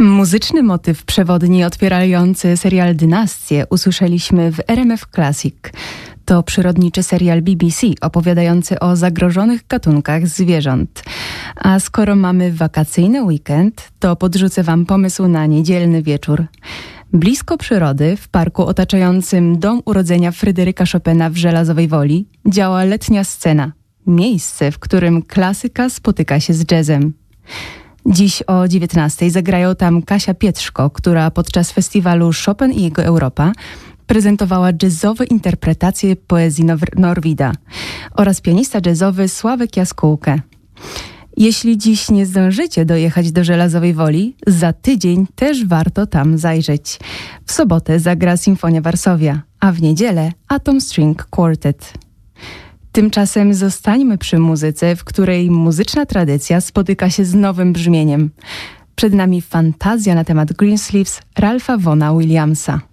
Muzyczny motyw przewodni otwierający serial Dynastię usłyszeliśmy w RMF Classic. To przyrodniczy serial BBC opowiadający o zagrożonych gatunkach zwierząt. A skoro mamy wakacyjny weekend, to podrzucę Wam pomysł na niedzielny wieczór. Blisko przyrody, w parku otaczającym dom urodzenia Fryderyka Chopina w Żelazowej Woli, działa letnia scena. Miejsce, w którym klasyka spotyka się z jazzem. Dziś o 19:00 zagrają tam Kasia Pietrzko, która podczas festiwalu Chopin i jego Europa prezentowała jazzowe interpretacje poezji Norwida oraz pianista jazzowy Sławek Jaskółkę. Jeśli dziś nie zdążycie dojechać do Żelazowej Woli, za tydzień też warto tam zajrzeć. W sobotę zagra Sinfonia Varsovia, a w niedzielę Atom String Quartet. Tymczasem zostańmy przy muzyce, w której muzyczna tradycja spotyka się z nowym brzmieniem. Przed nami fantazja na temat Greensleeves Ralpha Vaughna Williamsa.